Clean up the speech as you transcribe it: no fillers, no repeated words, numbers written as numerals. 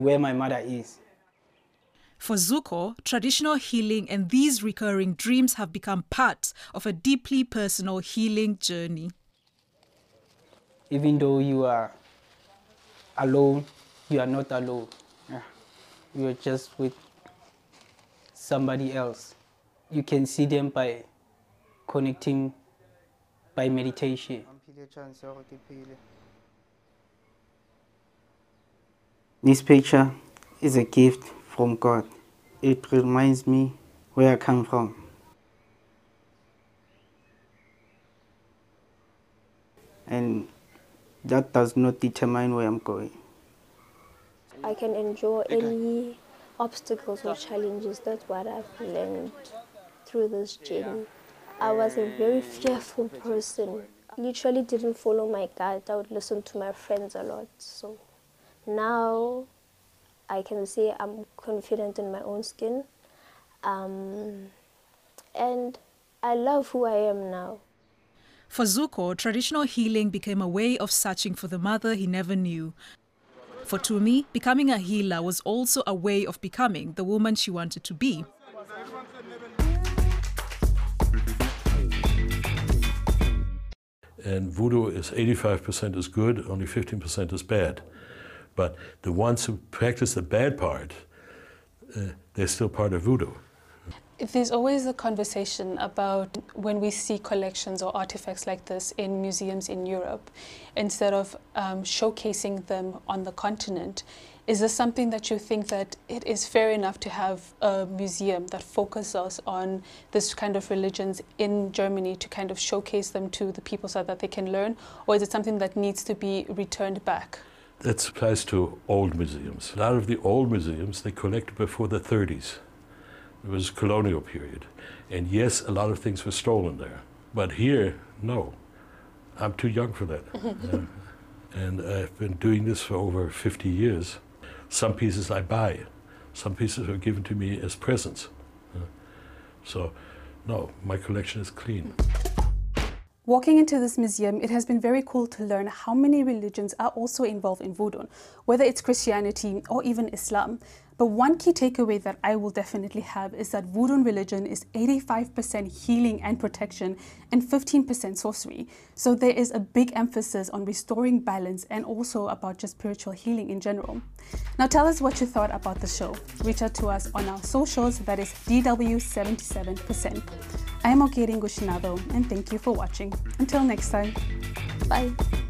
where my mother is. For Zuko, traditional healing and these recurring dreams have become part of a deeply personal healing journey. Even though you are alone, you are not alone. You are just with somebody else. You can see them by connecting by meditation. This picture is a gift from God. It reminds me where I come from. And that does not determine where I'm going. I can endure any obstacles or challenges. That's what I've learned through this journey. I was a very fearful person. Literally didn't follow my gut. I would listen to my friends a lot. So now I can say I'm confident in my own skin. And I love who I am now. For Zuko, traditional healing became a way of searching for the mother he never knew. For Tumi, becoming a healer was also a way of becoming the woman she wanted to be. And voodoo is 85% is good, only 15% is bad. But the ones who practice the bad part, they're still part of voodoo. There's always a conversation about when we see collections or artifacts like this in museums in Europe, instead of showcasing them on the continent. Is this something that you think that it is fair enough to have a museum that focuses on this kind of religions in Germany to kind of showcase them to the people so that they can learn? Or is it something that needs to be returned back? That applies to old museums. A lot of the old museums, they collected before the 30s. It was a colonial period. And yes, a lot of things were stolen there. But here, no. I'm too young for that. And I've been doing this for over 50 years. Some pieces I buy. Some pieces are given to me as presents. So, no, my collection is clean. Walking into this museum, it has been very cool to learn how many religions are also involved in voodoo, whether it's Christianity or even Islam. But one key takeaway that I will definitely have is that voodoo religion is 85% healing and protection and 15% sorcery. So there is a big emphasis on restoring balance and also about just spiritual healing in general. Now tell us what you thought about the show. Reach out to us on our socials, that is DW77%. I am Okeri Ngushinado and thank you for watching. Until next time, bye.